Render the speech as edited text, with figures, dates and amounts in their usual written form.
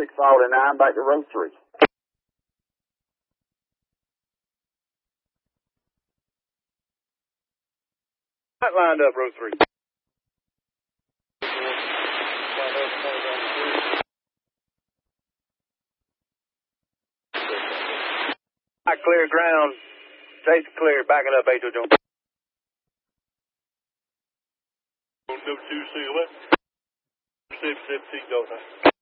649 back to row 3. Right lined up, row 3. Clear ground. Chase clear. Backing up, 8 Jones. No 2 COS. 717 Delta.